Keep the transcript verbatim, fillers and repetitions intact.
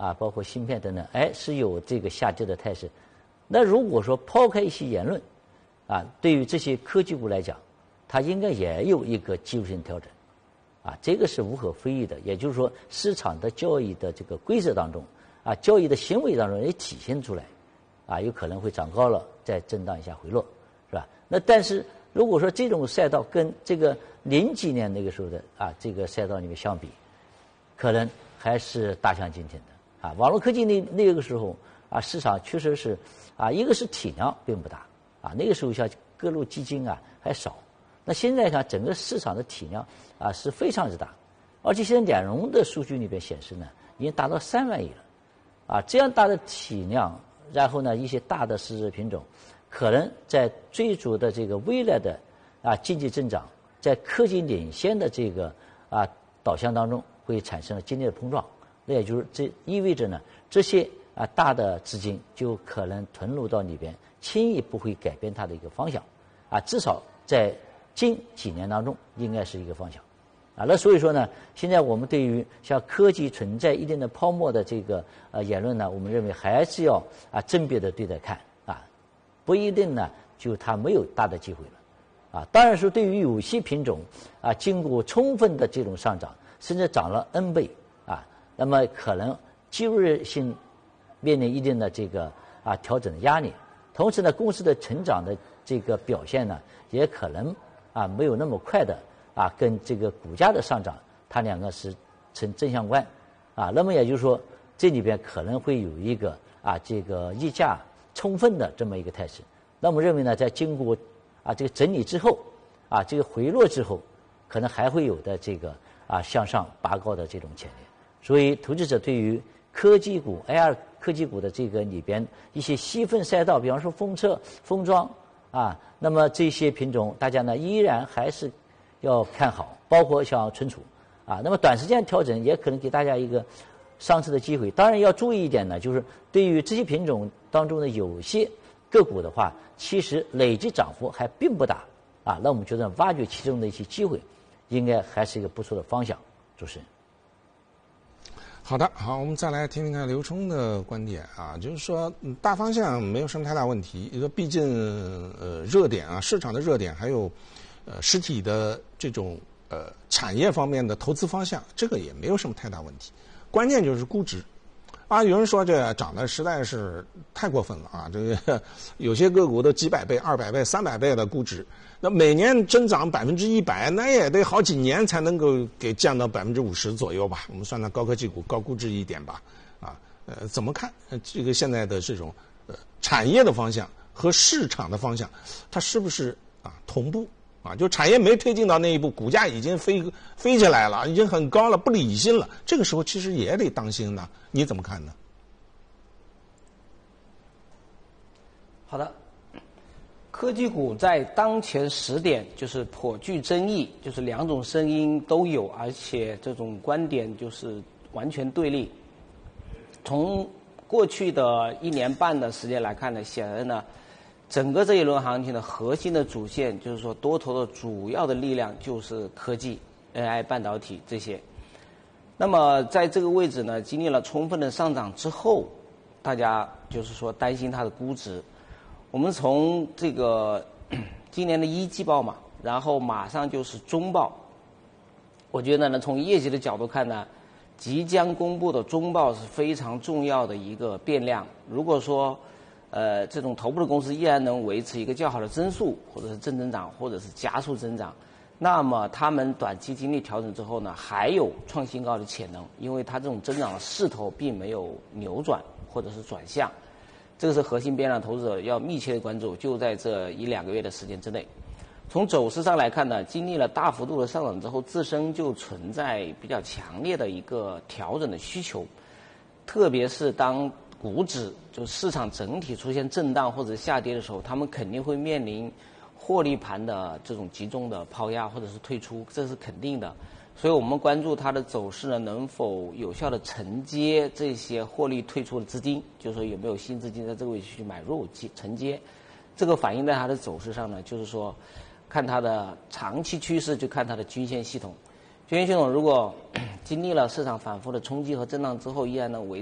啊，包括芯片等等，哎，是有这个下跌的态势。那如果说抛开一些言论，啊，对于这些科技股来讲，它应该也有一个技术性调整，啊，这个是无可非议的。也就是说，市场的交易的这个规则当中，啊，交易的行为当中也体现出来，啊，有可能会涨高了，再震荡一下回落，是吧？那但是如果说这种赛道跟这个零几年那个时候的啊这个赛道里面相比，可能还是大相径庭的啊。网络科技那那个时候啊，市场确实是啊，一个是体量并不大啊，那个时候像各路基金啊还少。那现在看整个市场的体量啊是非常之大，而且现在两融的数据里边显示呢，已经达到三万亿了啊，这样大的体量，然后呢一些大的市值品种，可能在追逐的这个未来的啊经济增长，在科技领先的这个啊导向当中，会产生激烈的碰撞。那也就是这意味着呢，这些啊大的资金就可能囤入到里边，轻易不会改变它的一个方向啊，至少在近几年当中应该是一个方向啊。那所以说呢，现在我们对于像科技存在一定的泡沫的这个呃言论呢，我们认为还是要啊甄别的对待看啊，不一定呢就它没有大的机会了啊。当然说对于有些品种啊，经过充分的这种上涨，甚至涨了 N 倍啊，那么可能技术性面临一定的这个啊调整的压力，同时呢，公司的成长的这个表现呢，也可能啊没有那么快的啊跟这个股价的上涨，它两个是成正相关啊。那么也就是说，这里边可能会有一个啊这个溢价充分的这么一个态势。那我们认为呢，在经过啊这个整理之后啊这个回落之后，可能还会有的这个啊向上拔高的这种潜力。所以投资者对于科技股 A R 科技股的这个里边一些细分赛道，比方说封测、封装啊，那么这些品种大家呢依然还是要看好，包括像存储啊，那么短时间调整也可能给大家一个上车的机会。当然要注意一点呢，就是对于这些品种当中的有些个股的话，其实累计涨幅还并不大啊，那我们觉得挖掘其中的一些机会，应该还是一个不错的方向。主持人。 好的，好，我们再来听听看刘冲的观点啊，就是说大方向没有什么太大问题，因为毕竟呃热点啊，市场的热点还有呃实体的这种呃产业方面的投资方向，这个也没有什么太大问题，关键就是估值啊。有人说这涨得实在是太过分了啊，这个有些个股都几百倍、二百倍、三百倍的估值。那每年增长百分之一百，那也得好几年才能够给降到百分之五十左右吧？我们算它高科技股高估值一点吧，啊，呃，怎么看这个现在的这种呃产业的方向和市场的方向，它是不是啊同步啊？就产业没推进到那一步，股价已经飞飞起来了，已经很高了，不理性了，这个时候其实也得当心呢。你怎么看呢？ 好的。科技股在当前时点就是颇具争议，就是两种声音都有，而且这种观点就是完全对立。从过去的一年半的时间来看呢，显然呢，整个这一轮行情的核心的主线就是说多头的主要的力量就是科技、A I、半导体这些。那么在这个位置呢，经历了充分的上涨之后，大家就是说担心它的估值。我们从这个今年的一季报嘛，然后马上就是中报。我觉得呢，从业绩的角度看呢，即将公布的中报是非常重要的一个变量。如果说呃这种头部的公司依然能维持一个较好的增速，或者是正增长，或者是加速增长，那么他们短期经历调整之后呢，还有创新高的潜能，因为它这种增长的势头并没有扭转或者是转向。这个是核心变量，投资者要密切的关注，就在这一两个月的时间之内。从走势上来看呢，经历了大幅度的上涨之后，自身就存在比较强烈的一个调整的需求，特别是当股指就市场整体出现震荡或者下跌的时候，他们肯定会面临获利盘的这种集中的抛压或者是退出，这是肯定的。所以我们关注它的走势呢，能否有效的承接这些获利退出的资金，就是说有没有新资金在这个位置去买入承接，这个反映在它的走势上呢，就是说看它的长期趋势，就看它的均线系统。均线系统如果经历了市场反复的冲击和震荡之后，依然能维